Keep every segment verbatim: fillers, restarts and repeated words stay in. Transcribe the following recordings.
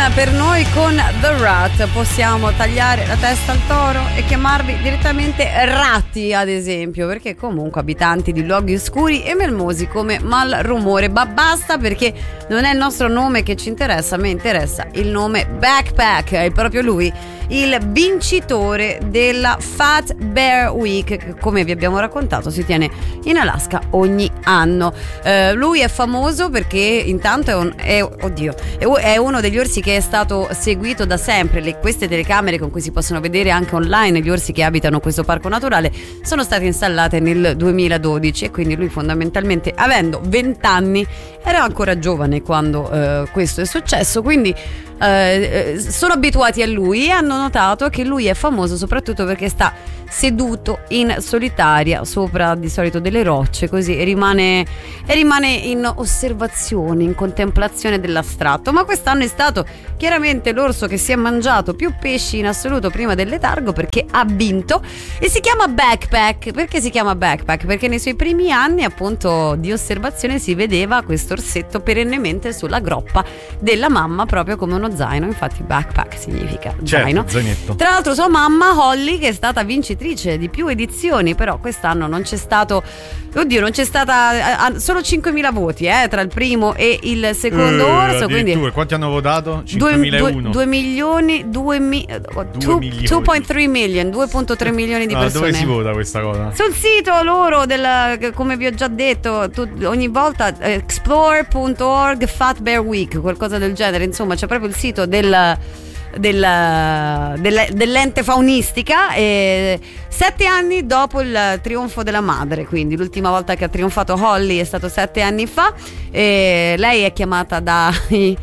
per noi con The Rat possiamo tagliare la testa al toro e chiamarli direttamente ratti, ad esempio, perché comunque abitanti di luoghi oscuri e melmosi come Malrumore. Ma basta, perché non è il nostro nome che ci interessa, a me interessa il nome Backpack. È proprio lui il vincitore della Fat Bear Week, che come vi abbiamo raccontato si tiene in Alaska ogni anno. Eh, lui è famoso perché intanto è, un, è, oddio, è uno degli orsi che è stato seguito da sempre. Le, queste telecamere con cui si possono vedere anche online gli orsi che abitano questo parco naturale sono state installate nel duemiladodici, e quindi lui fondamentalmente, avendo venti anni, era ancora giovane quando eh, questo è successo, quindi eh, sono abituati a lui e hanno notato che lui è famoso soprattutto perché sta seduto in solitaria sopra di solito delle rocce, così e rimane, e rimane in osservazione, in contemplazione dell'astratto. Ma quest'anno è stato chiaramente l'orso che si è mangiato più pesci in assoluto prima del letargo, perché ha vinto, e si chiama Backpack. Perché si chiama Backpack? Perché nei suoi primi anni appunto di osservazione si vedeva questo orsetto perennemente sulla groppa della mamma, proprio come uno zaino. Infatti Backpack significa zaino. Certo, zainetto. Tra l'altro sua mamma Holly, che è stata vincitrice di più edizioni, però quest'anno non c'è stato, oddio, non c'è stata, solo cinquemila voti eh, tra il primo e il secondo uh, orso, quindi quanti hanno votato? cinquemilauno. due milioni due virgola tre milioni, due virgola tre milioni di no, persone. Dove si vota questa cosa? Sul sito loro del, come vi ho già detto, tu, ogni volta explore punto org Fat Bear Week, qualcosa del genere, insomma c'è proprio il sito del Del, del, dell'ente faunistica, e sette anni dopo il trionfo della madre, quindi l'ultima volta che ha trionfato Holly è stato sette anni fa, e lei è chiamata dai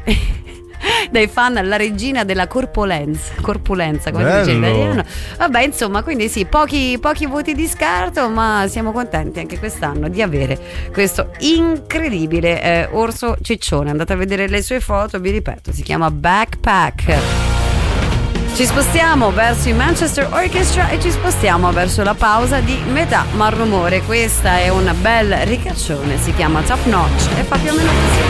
dai fan la regina della corpulenza, corpulenza come si dice in italiano. Vabbè, insomma, quindi sì, pochi, pochi voti di scarto, ma siamo contenti anche quest'anno di avere questo incredibile eh, orso ciccione. Andate a vedere le sue foto, vi ripeto, si chiama Backpack. Ci spostiamo verso i Manchester Orchestra e ci spostiamo verso la pausa di metà Malrumore. Questa è una bella ricaccione, si chiama Top Notch e fa più o meno così.